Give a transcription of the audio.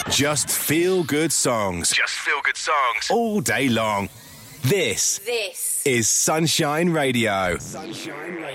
Just feel good songs. Just feel good songs. All day long. This is Sunshine Radio. Sunshine Radio.